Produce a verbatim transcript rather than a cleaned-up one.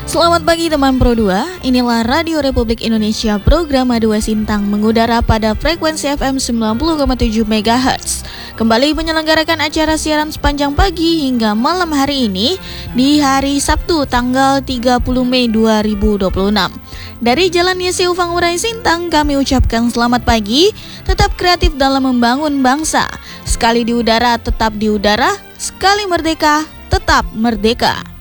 Selamat pagi teman Pro dua, inilah Radio Republik Indonesia program A dua Sintang mengudara pada frekuensi F M sembilan puluh koma tujuh megahertz. Kembali menyelenggarakan acara siaran sepanjang pagi hingga malam hari ini di hari Sabtu tanggal tiga puluh Mei dua ribu dua puluh enam. Dari Jalan Yesi Ufang Urai Sintang kami ucapkan selamat pagi, tetap kreatif dalam membangun bangsa. Sekali di udara tetap di udara, sekali merdeka tetap merdeka.